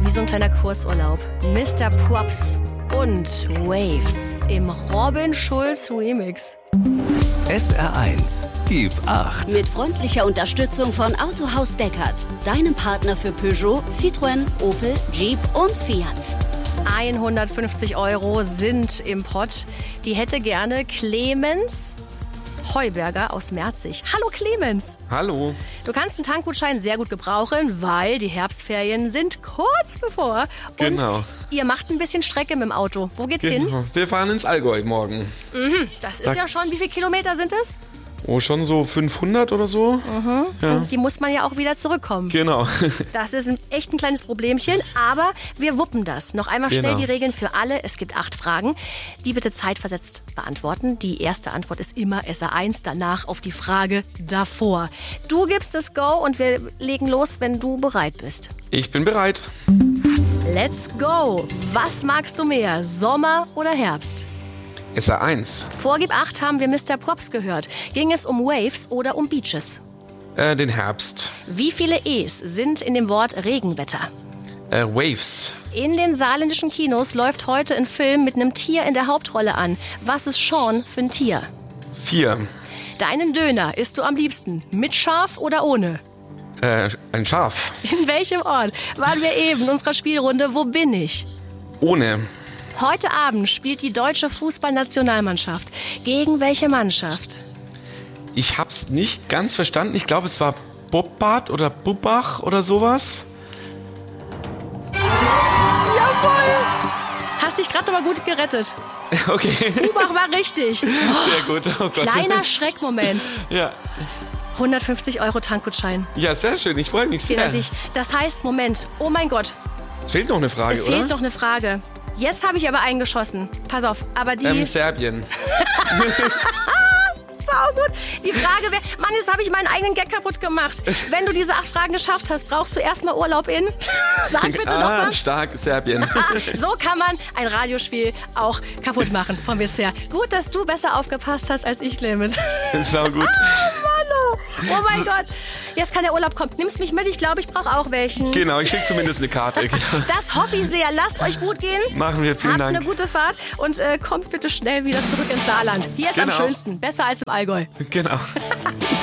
wie so ein kleiner Kurzurlaub. Mr. Props und Waves im Robin Schulz Remix. SR1, gib 8. Mit freundlicher Unterstützung von Autohaus Deckert, deinem Partner für Peugeot, Citroën, Opel, Jeep und Fiat. 150 € sind im Pott. Die hätte gerne Clemens Heuberger aus Merzig. Hallo Clemens. Hallo. Du kannst einen Tankgutschein sehr gut gebrauchen, weil die Herbstferien sind kurz bevor. Und Genau. ihr macht ein bisschen Strecke mit dem Auto. Wo geht's hin? Wir fahren ins Allgäu morgen. Das ist ja schon, wie viele Kilometer sind es? Oh, schon so 500 oder so. Ja. Und die muss man ja auch wieder zurückkommen. Genau. Das ist echt ein kleines Problemchen, aber wir wuppen das. Noch einmal schnell Genau. die Regeln für alle. Es gibt 8 Fragen, die bitte zeitversetzt beantworten. Die erste Antwort ist immer SR1, danach auf die Frage davor. Du gibst das Go und wir legen los, wenn du bereit bist. Ich bin bereit. Let's go! Was magst du mehr, Sommer oder Herbst? SR1. Vor Gib 8 haben wir Mr. Props gehört. Ging es um Waves oder um Beaches? Den Herbst. Wie viele E's sind in dem Wort Regenwetter? Waves. In den saarländischen Kinos läuft heute ein Film mit einem Tier in der Hauptrolle an. Was ist Sean für ein Tier? 4. Deinen Döner isst du am liebsten mit Schaf oder ohne? Ein Schaf. In welchem Ort waren wir eben in unserer Spielrunde? Wo bin ich? Ohne. Heute Abend spielt die deutsche Fußballnationalmannschaft. Gegen welche Mannschaft? Ich hab's nicht ganz verstanden. Ich glaube, es war Bobbart oder Bubbach oder sowas. Jawohl! Hast dich gerade noch mal gut gerettet. Okay. Bubach war richtig. Sehr gut. Oh Gott. Kleiner Schreckmoment. Ja. 150 € Tankgutschein. Ja, sehr schön. Ich freue mich Geht sehr. an dich. Das heißt, Moment. Oh mein Gott. Es fehlt noch eine Frage, Es oder? fehlt noch eine Frage. Jetzt habe ich aber eingeschossen. Pass auf, aber die... Serbien. Sau gut. Die Frage wäre... Mann, jetzt habe ich meinen eigenen Gag kaputt gemacht. Wenn du diese 8 Fragen geschafft hast, brauchst du erstmal Urlaub in... Sag bitte nochmal. Stark, Serbien. So kann man ein Radiospiel auch kaputt machen, vom Witz her. Gut, dass du besser aufgepasst hast als ich, Clemens. Sau gut. Oh mein Gott. Jetzt kann der Urlaub kommen. Nimmst mich mit? Ich glaube, ich brauche auch welchen. Genau, ich schicke zumindest eine Karte. Das hoffe ich sehr. Lasst euch gut gehen. Machen wir, vielen Habt Dank. eine gute Fahrt und kommt bitte schnell wieder zurück ins Saarland. Hier ist am Genau. schönsten. Besser als im Allgäu. Genau.